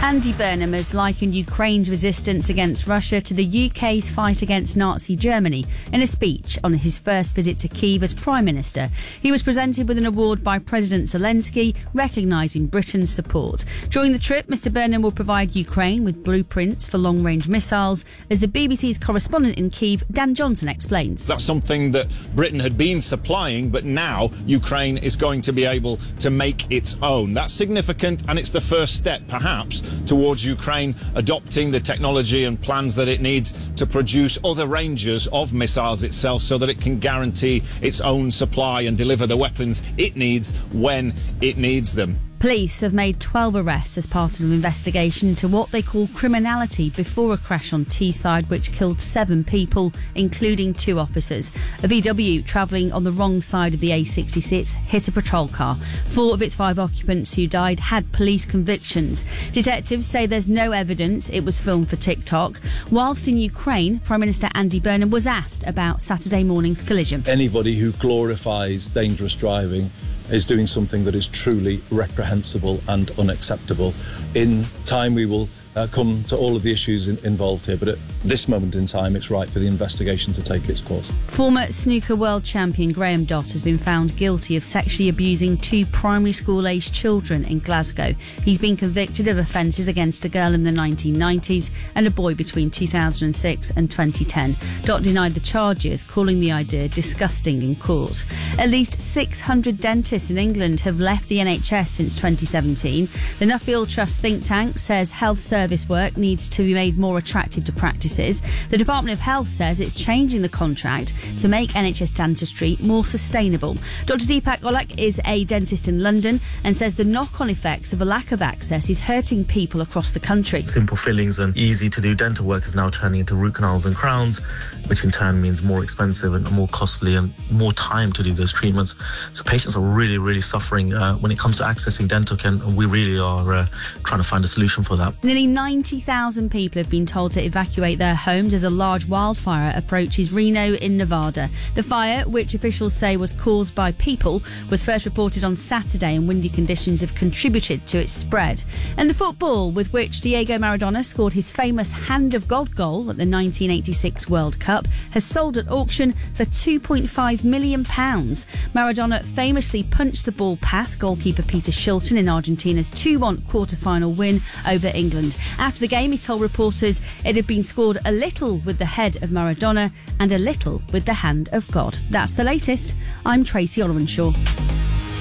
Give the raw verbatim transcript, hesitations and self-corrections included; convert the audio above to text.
Andy Burnham has likened Ukraine's resistance against Russia to the U K's fight against Nazi Germany in a speech on his first visit to Kyiv as Prime Minister. He was presented with an award by President Zelensky, recognising Britain's support. During the trip, Mr Burnham will provide Ukraine with blueprints for long-range missiles, as the B B C's correspondent in Kyiv, Dan Johnson, explains. That's something that Britain had been supplying, but now Ukraine is going to be able to make its own. That's significant, and it's the first step, perhaps, towards Ukraine adopting the technology and plans that it needs to produce other ranges of missiles itself, so that it can guarantee its own supply and deliver the weapons it needs when it needs them. Police have made twelve arrests as part of an investigation into what they call criminality before a crash on Teesside which killed seven people, including two officers. A V W travelling on the wrong side of the A sixty-six hit a patrol car. Four of its five occupants who died had police convictions. Detectives say there's no evidence it was filmed for TikTok. Whilst in Ukraine, Prime Minister Andy Burnham was asked about Saturday morning's collision. Anybody who glorifies dangerous driving is doing something that is truly reprehensible and unacceptable. In time, we will uh, come to all of the issues in, involved here, but at this moment in time, it's right for the investigation to take its course. Former snooker world champion Graham Dott has been found guilty of sexually abusing two primary school-aged children in Glasgow. He's been convicted of offences against a girl in the nineteen nineties and a boy between two thousand six and twenty ten. Dott denied the charges, calling the idea disgusting in court. At least six hundred dentists in England have left the N H S since twenty seventeen. The Nuffield Trust think tank says health service work needs to be made more attractive to practices. The Department of Health says it's changing the contract to make N H S dentistry more sustainable. Doctor Deepak Olak is a dentist in London and says the knock-on effects of a lack of access is hurting people across the country. Simple fillings and easy to do dental work is now turning into root canals and crowns, which in turn means more expensive and more costly and more time to do those treatments. So patients are really, really suffering uh, when it comes to accessing dental care, and we really are uh, trying to find a solution for that. Nearly ninety thousand people have been told to evacuate their homes as a large wildfire approaches Reno in Nevada. The fire, which officials say was caused by people, was first reported on Saturday, and windy conditions have contributed to its spread. And the football with which Diego Maradona scored his famous Hand of God goal at the nineteen eighty-six World Cup has sold at auction for two point five million pounds. Maradona famously punched the ball past goalkeeper Peter Shilton in Argentina's two one quarter-final win over England. After the game, he told reporters it had been scored a little with the head of Maradona and a little with the hand of God. That's the latest. I'm Tracy Olorenshaw.